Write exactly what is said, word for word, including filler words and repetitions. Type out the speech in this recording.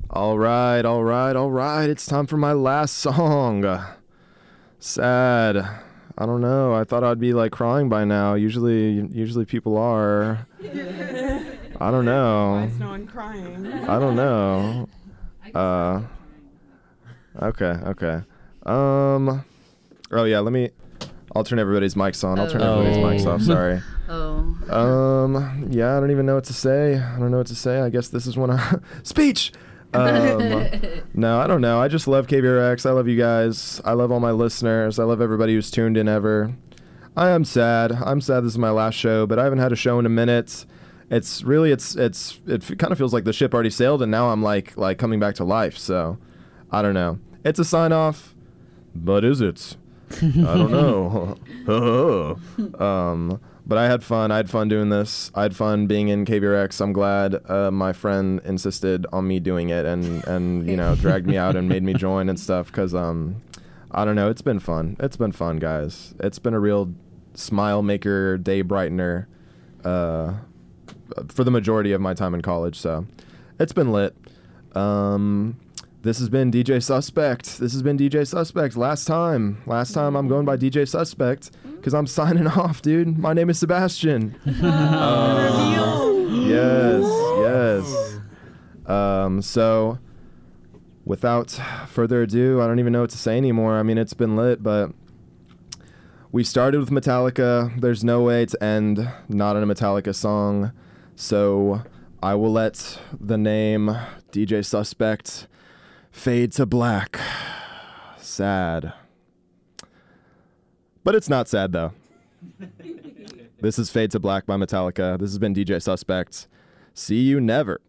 All right, all right, all right. It's time for my last song. Sad. I don't know. I thought I'd be like crying by now. Usually, usually people are. I don't know. Why is no one crying? I don't know. Uh. Okay. Okay. Um. Oh yeah. Let me. I'll turn everybody's mics on. I'll turn Oh. everybody's mics off. Sorry. Oh. Um. Yeah. I don't even know what to say. I don't know what to say. I guess this is when I speech. Um, no, I don't know. I just love K B R X. I love you guys. I love all my listeners. I love everybody who's tuned in ever. I am sad. I'm sad this is my last show, but I haven't had a show in a minute. It's really, it's, it's, it kind of feels like the ship already sailed and now I'm like, like coming back to life. So I don't know. It's a sign off, but is it? I don't know. um, But I had fun. I had fun doing this. I had fun being in K B R X. I'm glad uh, my friend insisted on me doing it and, and you know, dragged me out and made me join and stuff because, um, I don't know. It's been fun. It's been fun, guys. It's been a real smile maker, day brightener uh, for the majority of my time in college. So it's been lit. Um, this has been D J Suspect. This has been D J Suspect. Last time. Last time I'm going by D J Suspect. Because I'm signing off, dude. My name is Sebastian. uh, yes, yes. Um, so, without further ado, I don't even know what to say anymore. I mean, it's been lit, but we started with Metallica. There's no way to end not on a Metallica song. So, I will let the name D J Suspect fade to black. Sad. But it's not sad, though. This is Fade to Black by Metallica. This has been D J Suspect. See you never.